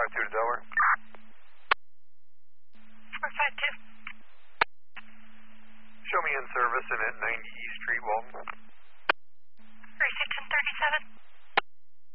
452 to Delaware. 452. Show me in service and at 90 East Street, Walton.